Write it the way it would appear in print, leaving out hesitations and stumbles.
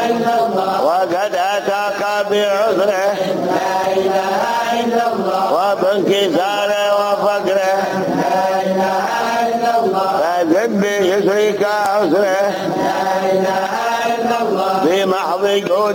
وقد أتاك بعذره وبانكساره وفقره فذب بيسرك عسره في محض جود